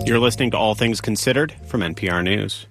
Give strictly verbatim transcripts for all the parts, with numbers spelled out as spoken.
You're listening to All Things Considered from N P R News.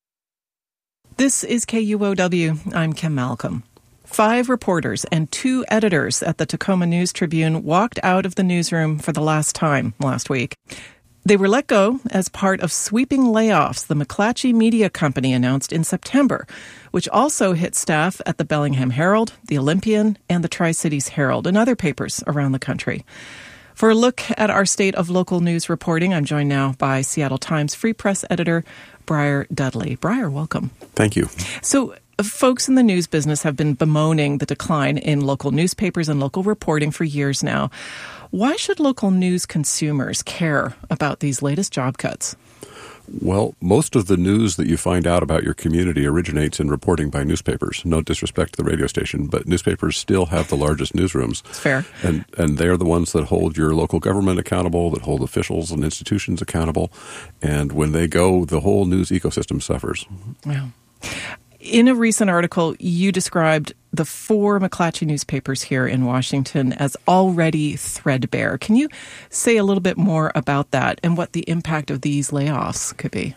This is K U O W. I'm Kim Malcolm. Five reporters and two editors at the Tacoma News Tribune walked out of the newsroom for the last time last week. They were let go as part of sweeping layoffs the McClatchy Media Company announced in September, which also hit staff at the Bellingham Herald, the Olympian, and the Tri-Cities Herald, and other papers around the country. For a look at our state of local news reporting, I'm joined now by Seattle Times Free Press editor Briar Dudley. Briar, welcome. Thank you. So, uh, folks in the news business have been bemoaning the decline in local newspapers and local reporting for years now. Why should local news consumers care about these latest job cuts? Well, most of the news that you find out about your community originates in reporting by newspapers. No disrespect to the radio station, but newspapers still have the largest newsrooms. It's fair. And and they're the ones that hold your local government accountable, that hold officials and institutions accountable. And when they go, the whole news ecosystem suffers. Wow. In a recent article, you described the four McClatchy newspapers here in Washington as already threadbare. Can you say a little bit more about that and what the impact of these layoffs could be?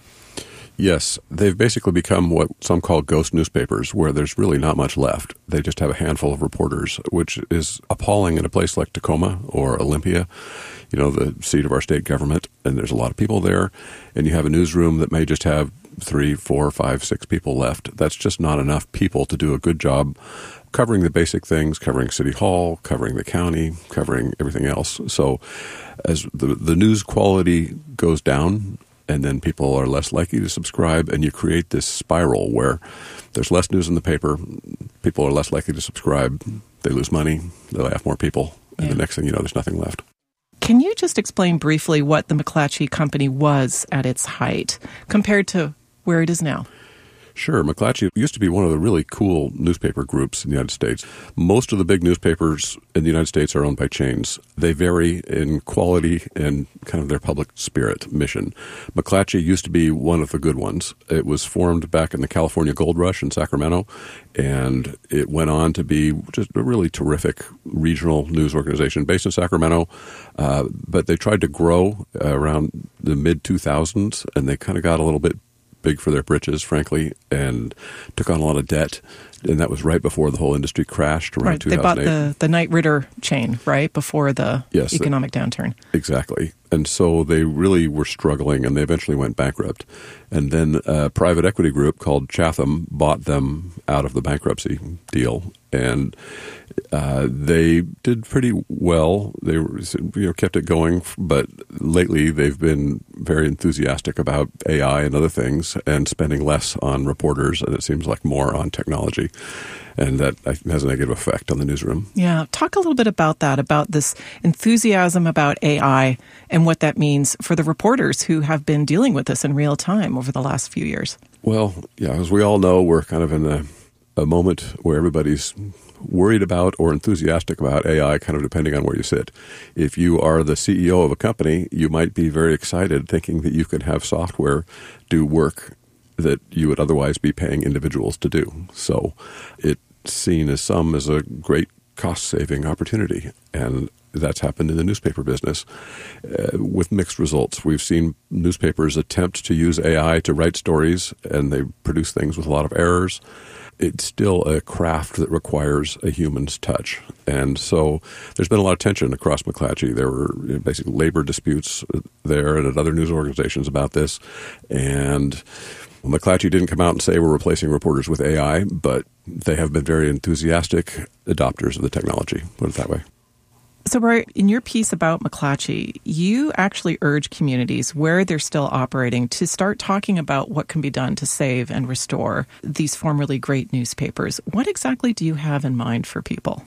Yes, they've basically become what some call ghost newspapers, where there's really not much left. They just have a handful of reporters, which is appalling in a place like Tacoma or Olympia, you know, the seat of our state government, and there's a lot of people there, and you have a newsroom that may just have three, four, five, six people left. That's just not enough people to do a good job covering the basic things, covering City Hall, covering the county, covering everything else. So as the the news quality goes down, and then people are less likely to subscribe, and you create this spiral where there's less news in the paper, people are less likely to subscribe, they lose money, they lay off more people, and yeah. The next thing you know, there's nothing left. Can you just explain briefly what the McClatchy Company was at its height compared to where it is now? Sure. McClatchy used to be one of the really cool newspaper groups in the United States. Most of the big newspapers in the United States are owned by chains. They vary in quality and kind of their public spirit mission. McClatchy used to be one of the good ones. It was formed back in the California Gold Rush in Sacramento, and it went on to be just a really terrific regional news organization based in Sacramento. Uh, but they tried to grow uh, around the mid two thousands, and they kind of got a little bit big for their britches, frankly, and took on a lot of debt. And that was right before the whole industry crashed around right. two thousand eight. They bought the, the Knight Ridder chain, right, before the yes, economic downturn. Exactly. And so they really were struggling, and they eventually went bankrupt. And then a private equity group called Chatham bought them out of the bankruptcy deal. And uh, they did pretty well. They were, you know, kept it going, but lately they've been very enthusiastic about A I and other things, and spending less on reporters, and it seems like more on technology. And that has a negative effect on the newsroom. Yeah. Talk a little bit about that, about this enthusiasm about A I and what that means for the reporters who have been dealing with this in real time over the last few years. Well, yeah, as we all know, we're kind of in a, a moment where everybody's worried about or enthusiastic about A I, kind of depending on where you sit. If you are the C E O of a company, you might be very excited thinking that you can have software do work that you would otherwise be paying individuals to do. So it's seen as some as a great cost-saving opportunity, and that's happened in the newspaper business uh, with mixed results. We've seen newspapers attempt to use A I to write stories, and they produce things with a lot of errors. It's still a craft that requires a human's touch. And so there's been a lot of tension across McClatchy. There were basically labor disputes there and at other news organizations about this. And McClatchy didn't come out and say we're replacing reporters with A I, but they have been very enthusiastic adopters of the technology, put it that way. So, Brian, in your piece about McClatchy, you actually urge communities where they're still operating to start talking about what can be done to save and restore these formerly great newspapers. What exactly do you have in mind for people?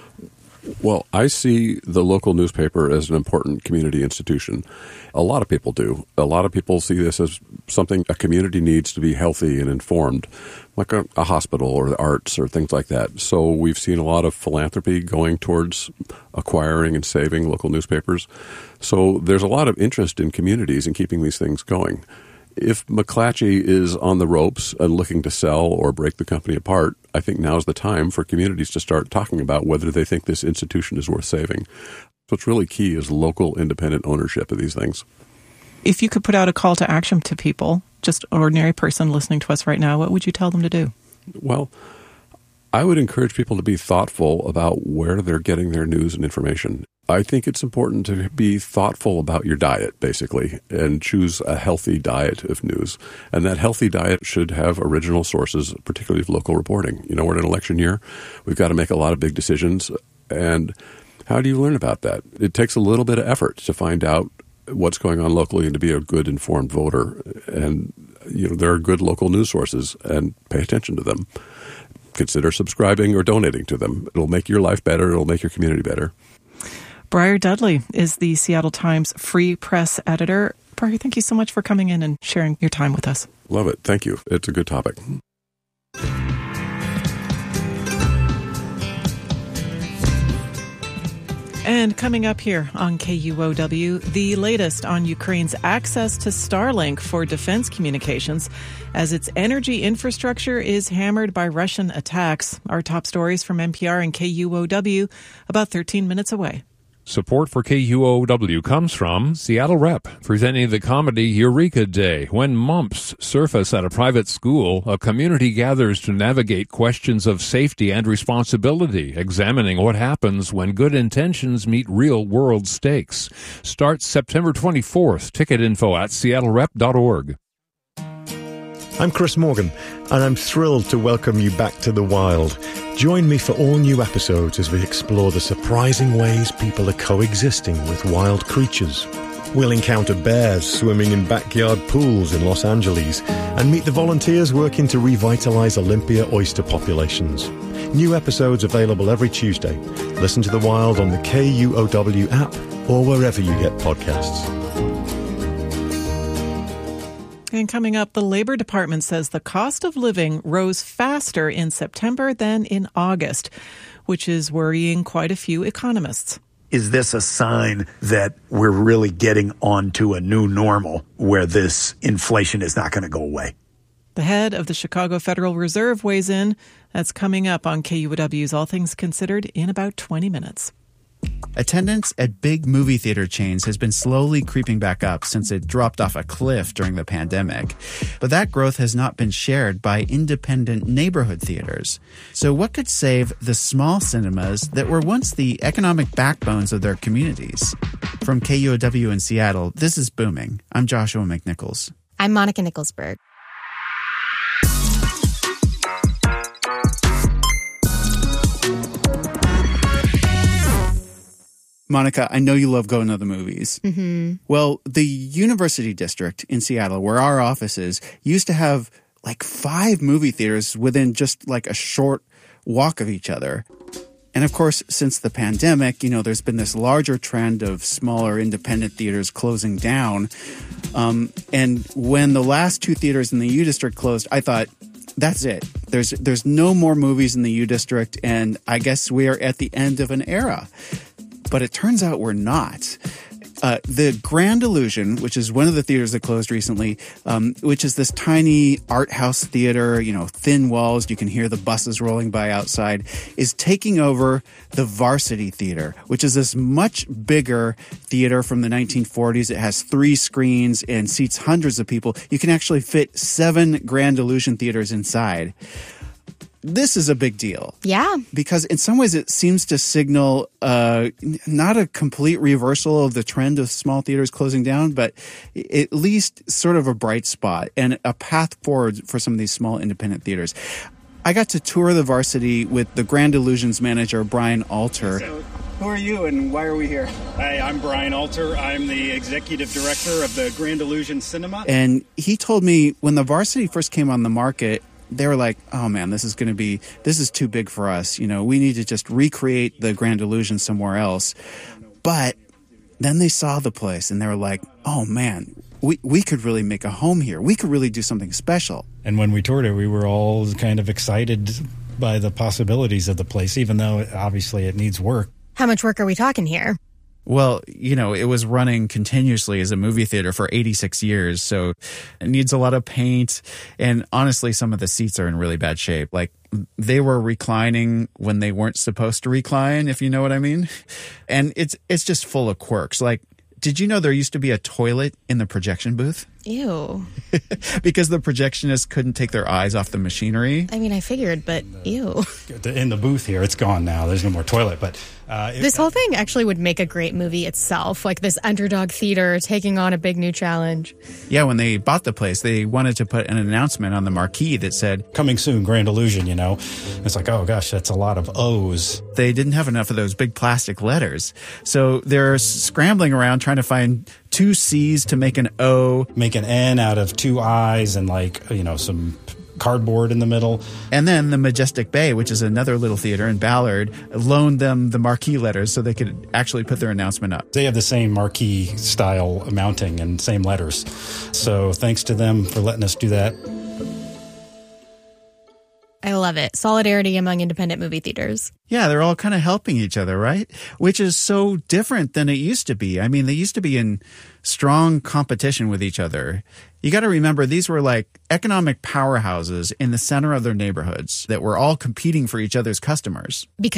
Well, I see the local newspaper as an important community institution. A lot of people do. A lot of people see this as something a community needs to be healthy and informed, like a, a hospital or the arts or things like that. So we've seen a lot of philanthropy going towards acquiring and saving local newspapers. So there's a lot of interest in communities in keeping these things going. If McClatchy is on the ropes and looking to sell or break the company apart, I think now's the time for communities to start talking about whether they think this institution is worth saving. What's really key is local independent ownership of these things. If you could put out a call to action to people, just an ordinary person listening to us right now, what would you tell them to do? Well, I would encourage people to be thoughtful about where they're getting their news and information. I think it's important to be thoughtful about your diet, basically, and choose a healthy diet of news. And that healthy diet should have original sources, particularly of local reporting. You know, we're in an election year. We've got to make a lot of big decisions. And how do you learn about that? It takes a little bit of effort to find out what's going on locally and to be a good informed voter. And, you know, there are good local news sources, and pay attention to them. Consider subscribing or donating to them. It'll make your life better. It'll make your community better. Briar Dudley is the Seattle Times Free Press editor. Briar, thank you so much for coming in and sharing your time with us. Love it. Thank you. It's a good topic. And coming up here on K U O W, the latest on Ukraine's access to Starlink for defense communications as its energy infrastructure is hammered by Russian attacks. Our top stories from N P R and K U O W about thirteen minutes away. Support for K U O W comes from Seattle Rep, presenting the comedy Eureka Day. When mumps surface at a private school, a community gathers to navigate questions of safety and responsibility, examining what happens when good intentions meet real-world stakes. Starts September twenty-fourth. Ticket info at seattle rep dot org. I'm Chris Morgan, and I'm thrilled to welcome you back to the wild. Join me for all new episodes as we explore the surprising ways people are coexisting with wild creatures. We'll encounter bears swimming in backyard pools in Los Angeles and meet the volunteers working to revitalize Olympia oyster populations. New episodes available every Tuesday. Listen to The Wild on the K U O W app or wherever you get podcasts. And coming up, the Labor Department says the cost of living rose faster in September than in August, which is worrying quite a few economists. Is this a sign that we're really getting onto a new normal where this inflation is not going to go away? The head of the Chicago Federal Reserve weighs in. That's coming up on K U O W's All Things Considered in about twenty minutes. Attendance at big movie theater chains has been slowly creeping back up since it dropped off a cliff during the pandemic. But that growth has not been shared by independent neighborhood theaters. So what could save the small cinemas that were once the economic backbones of their communities? From K U O W in Seattle, this is Booming. I'm Joshua McNichols. I'm Monica Nicholsberg. Monica, I know you love going to the movies. Mm-hmm. Well, the University District in Seattle, where our office is, used to have like five movie theaters within just like a short walk of each other. And of course, since the pandemic, you know, there's been this larger trend of smaller independent theaters closing down. Um, and when the last two theaters in the U District closed, I thought, that's it. There's there's no more movies in the U District, and I guess we are at the end of an era. But it turns out we're not. Uh, the Grand Illusion, which is one of the theaters that closed recently, um, which is this tiny art house theater, you know, thin walls, you can hear the buses rolling by outside, is taking over the Varsity Theater, which is this much bigger theater from the nineteen forties. It has three screens and seats hundreds of people. You can actually fit seven Grand Illusion theaters inside. This is a big deal. Yeah. Because in some ways it seems to signal uh, not a complete reversal of the trend of small theaters closing down, but at least sort of a bright spot and a path forward for some of these small independent theaters. I got to tour the Varsity with the Grand Illusions manager, Brian Alter. So, who are you and why are we here? Hi, I'm Brian Alter. I'm the executive director of the Grand Illusion Cinema. And he told me when the Varsity first came on the market, they were like, oh man, this is going to be, this is too big for us. You know, we need to just recreate the Grand Illusion somewhere else. But then they saw the place and they were like, oh man, we, we could really make a home here. We could really do something special. And when we toured it, we were all kind of excited by the possibilities of the place, even though obviously it needs work. How much work are we talking here? Well, you know, it was running continuously as a movie theater for eighty-six years, so it needs a lot of paint. And honestly, some of the seats are in really bad shape. Like, they were reclining when they weren't supposed to recline, if you know what I mean. And it's it's just full of quirks. Like, Did you know there used to be a toilet in the projection booth? Ew. Because the projectionists couldn't take their eyes off the machinery. I mean, I figured, but ew. In the booth here, it's gone now. There's no more toilet. But uh, it, this whole thing actually would make a great movie itself, like this underdog theater taking on a big new challenge. Yeah, when they bought the place, they wanted to put an announcement on the marquee that said, "Coming soon, Grand Illusion," you know. It's like, oh gosh, that's a lot of O's. They didn't have enough of those big plastic letters. So they're scrambling around trying to find two C's to make an O. Make an N out of two I's and, like, you know, some cardboard in the middle. And then the Majestic Bay, which is another little theater in Ballard, loaned them the marquee letters so they could actually put their announcement up. They have the same marquee style mounting and same letters. So thanks to them for letting us do that. I love it. Solidarity among independent movie theaters. Yeah, they're all kind of helping each other, right? Which is so different than it used to be. I mean, they used to be in strong competition with each other. You got to remember, these were like economic powerhouses in the center of their neighborhoods that were all competing for each other's customers. Because